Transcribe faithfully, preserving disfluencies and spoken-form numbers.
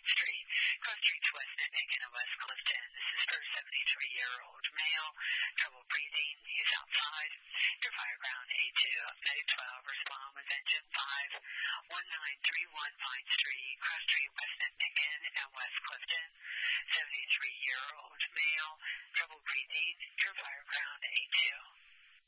Street, Cross Street to West Nipmuc and West Clifton. This is for a seventy-three-year-old male, trouble breathing. He's outside. Your fire ground A two, Medic twelve, respond with engine five, one nine three one Pine Street, Cross Street, West Nipmuc and West Clifton. seventy-three-year-old male, trouble breathing. Your fire ground A two.